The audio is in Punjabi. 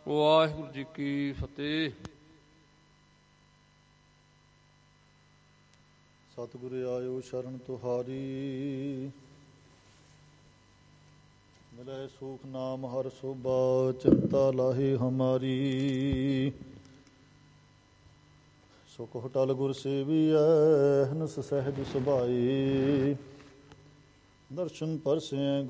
ਵਾਹਿਗੁਰੂ ਜੀ ਕੀ ਫਤਿਹ। ਸਤਿਗੁਰ ਆਇਓ ਸ਼ਰਨ ਤੁਹਾਰੀ, ਮਿਲੈ ਸੂਖ ਨਾਮ ਹਰ ਸੋਭਾ, ਚਿੰਤਾ ਲਾਹੇ ਹਮਾਰੀ। ਸੁਖ ਹੋਟਲ ਗੁਰ ਸੇਵੀਐ, ਹਨਸ ਸਹਿਜ ਸੁਭਾਈ, ਦਰਸ਼ਨ ਪਰਸੈ